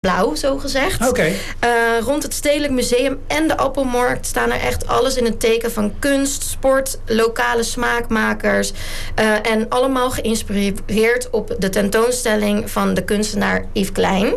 blauw, zo gezegd. Okay. Rond het Stedelijk Museum en de Appelmarkt staan er echt alles in het teken van kunst, sport, lokale smaakmakers. En allemaal geïnspireerd op de tentoonstelling van de kunstenaar Yves Klein.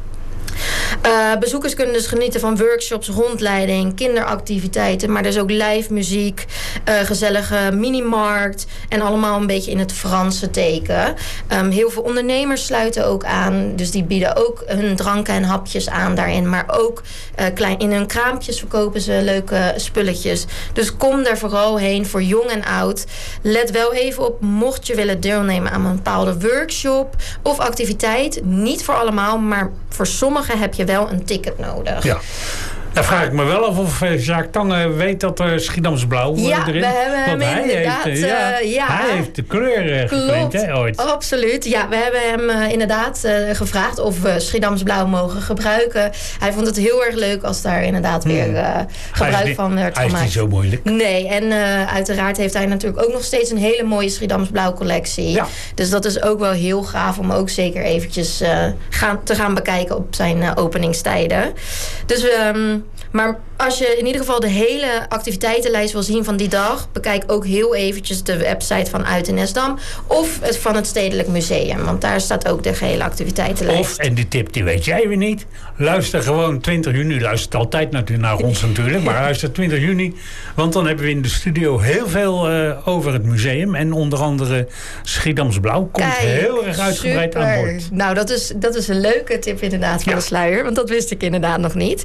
Bezoekers kunnen dus genieten van workshops, rondleiding, kinderactiviteiten, maar dus ook live muziek, gezellige minimarkt en allemaal een beetje in het Franse teken. Heel veel ondernemers sluiten ook aan, dus die bieden ook hun dranken en hapjes aan daarin, maar ook in hun kraampjes verkopen ze leuke spulletjes. Dus kom daar vooral heen voor jong en oud. Let wel even op, mocht je willen deelnemen aan een bepaalde workshop of activiteit, niet voor allemaal, maar voor sommigen heb je wel een ticket nodig. Ja. Dan vraag ik me wel af of Jacques Tange weet dat er Schiedams blauw erin. Ja, we hebben hem inderdaad. Hij heeft de kleur geprint, hè, ooit. Absoluut. Ja, we hebben hem inderdaad gevraagd of we Schiedams blauw mogen gebruiken. Hij vond het heel erg leuk als daar inderdaad weer gebruik van werd gemaakt. Hij is niet zo moeilijk. Nee, en uiteraard heeft hij natuurlijk ook nog steeds een hele mooie Schiedams blauw collectie. Ja. Dus dat is ook wel heel gaaf om ook zeker eventjes te gaan bekijken op zijn openingstijden. Dus maar als je in ieder geval de hele activiteitenlijst wil zien van die dag, bekijk ook heel eventjes de website van Uit in Esdam of van het Stedelijk Museum. Want daar staat ook de gehele activiteitenlijst. Of, en die tip die weet jij weer niet, luister gewoon 20 juni. Luistert altijd naar ons natuurlijk, maar luister 20 juni. Want dan hebben we in de studio heel veel over het museum. En onder andere Schiedams blauw komt heel erg uitgebreid super aan boord. Nou, dat is een leuke tip inderdaad van de sluier. Want dat wist ik inderdaad nog niet.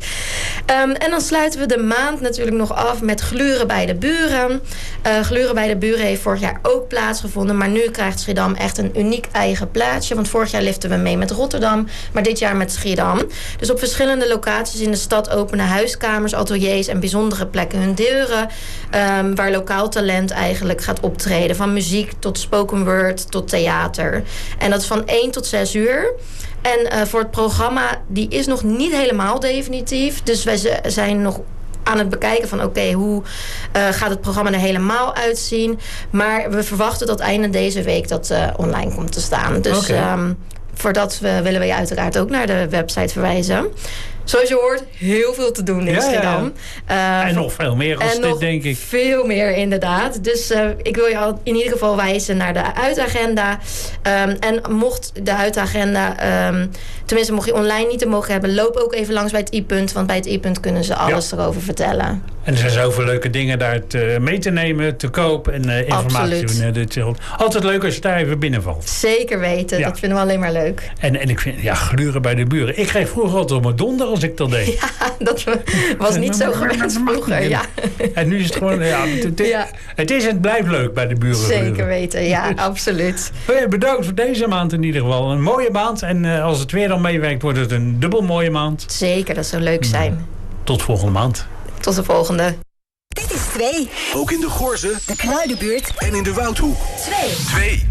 En dan sluiten we de maand natuurlijk nog af met Gluren bij de Buren. Gluren bij de Buren heeft vorig jaar ook plaatsgevonden. Maar nu krijgt Schiedam echt een uniek eigen plaatsje. Want vorig jaar liften we mee met Rotterdam. Maar dit jaar met Schiedam. Dus op verschillende locaties in de stad openen huiskamers, ateliers en bijzondere plekken hun deuren. Waar lokaal talent eigenlijk gaat optreden. Van muziek tot spoken word tot theater. En dat is van 1 tot 6 uur. En voor het programma, die is nog niet helemaal definitief. Dus wij zijn nog aan het bekijken van hoe gaat het programma er helemaal uitzien. Maar we verwachten dat einde deze week dat online komt te staan. Dus voordat willen we je uiteraard ook naar de website verwijzen. Zoals je hoort, heel veel te doen in Schiedam. En nog veel meer als dit, denk ik. Veel meer, inderdaad. Dus ik wil je al in ieder geval wijzen naar de uitagenda. En mocht de uitagenda, tenminste mocht je online niet te mogen hebben, loop ook even langs bij het I-punt. Want bij het I-punt kunnen ze alles erover vertellen. En er zijn zoveel leuke dingen daar mee te nemen, te koop en informatie. Altijd leuk als je daar even binnenvalt. Zeker weten, dat vinden we alleen maar leuk. En ik vind, Gluren bij de Buren. Ik kreeg vroeger altijd op mijn donder als ik dat deed. Ja, dat was niet zo gewenst vroeger. Ja. En nu is het gewoon, het is en het blijft leuk bij de Buren. Zeker weten, ja, absoluut. Bedankt voor deze maand in ieder geval. Een mooie maand. En als het weer dan meewerkt, wordt het een dubbel mooie maand. Zeker, dat zou leuk zijn. Tot volgende maand. Tot de volgende. Dit is 2. Ook in de Goorze, de Kruidenbuurt en in de Woudhoek. 2.